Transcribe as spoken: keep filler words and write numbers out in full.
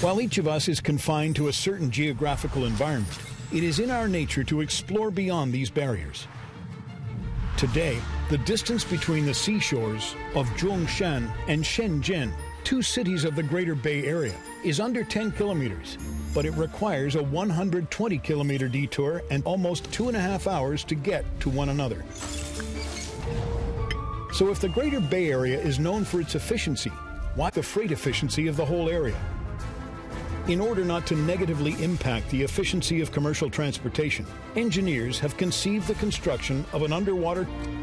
While each of us is confined to a certain geographical environment, it is in our nature to explore beyond these barriers. Today, the distance between the seashores of Zhongshan and Shenzhen, two cities of the Greater Bay Area, is under ten kilometers, but it requires a one hundred twenty kilometer detour and almost two and a half hours to get to one another. So if the Greater Bay Area is known for its efficiency, why the freight efficiency of the whole area? In order not to negatively impact the efficiency of commercial transportation, engineers have conceived the construction of an underwater